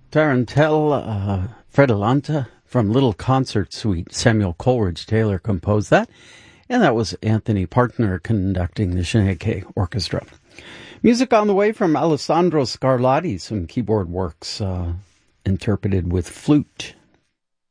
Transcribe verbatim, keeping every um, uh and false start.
Tarantelle uh, Fredolanta from Little Concert Suite. Samuel Coleridge Taylor composed that. And that was Anthony Partner conducting the Shinheke Orchestra. Music on the way from Alessandro Scarlatti, some keyboard works uh, interpreted with flute.